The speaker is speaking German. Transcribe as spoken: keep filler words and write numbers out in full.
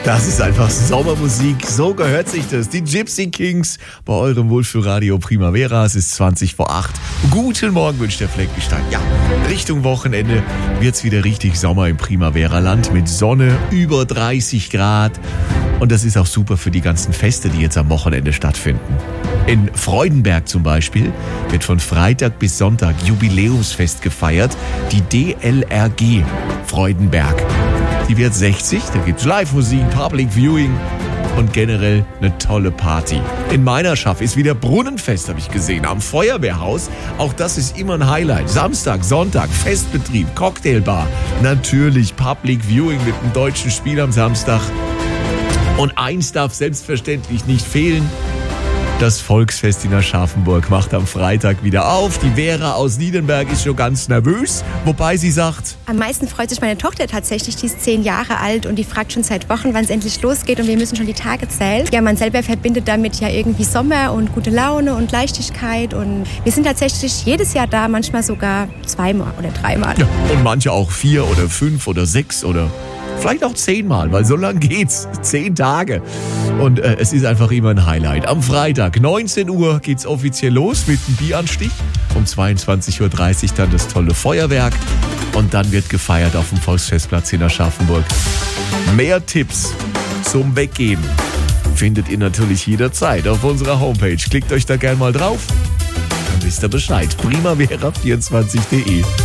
Das ist einfach Sommermusik, so gehört sich das. Die Gypsy Kings bei eurem Wohlfühlradio Primavera. Es ist zwanzig vor acht. Guten Morgen wünscht der Fleckenstein. Ja, Richtung Wochenende wird's wieder richtig Sommer im Primavera-Land mit Sonne, über dreißig Grad. Und das ist auch super für die ganzen Feste, die jetzt am Wochenende stattfinden. In Freudenberg zum Beispiel wird von Freitag bis Sonntag Jubiläumsfest gefeiert, die D L R G Freudenberg. Die wird sechzig, da gibt's Live-Musik, Public Viewing und generell eine tolle Party. In Meinerschaft ist wieder Brunnenfest, habe ich gesehen, am Feuerwehrhaus. Auch das ist immer ein Highlight. Samstag, Sonntag, Festbetrieb, Cocktailbar, natürlich Public Viewing mit einem deutschen Spiel am Samstag. Und eins darf selbstverständlich nicht fehlen. Das Volksfest in Aschaffenburg macht am Freitag wieder auf. Die Vera aus Niedenberg ist schon ganz nervös, wobei sie sagt: Am meisten freut sich meine Tochter tatsächlich, die ist zehn Jahre alt und die fragt schon seit Wochen, wann es endlich losgeht und wir müssen schon die Tage zählen. Ja, man selber verbindet damit ja irgendwie Sommer und gute Laune und Leichtigkeit und wir sind tatsächlich jedes Jahr da, manchmal sogar zweimal oder dreimal. Ja, und manche auch vier oder fünf oder sechs oder vielleicht auch zehnmal, weil so lang geht's. Zehn Tage. Und äh, es ist einfach immer ein Highlight. Am Freitag, neunzehn Uhr, geht's offiziell los mit dem Bieranstich. Um zweiundzwanzig Uhr dreißig dann das tolle Feuerwerk. Und dann wird gefeiert auf dem Volksfestplatz in Aschaffenburg. Mehr Tipps zum Weggehen findet ihr natürlich jederzeit auf unserer Homepage. Klickt euch da gerne mal drauf. Dann wisst ihr Bescheid. primavera vierundzwanzig punkt de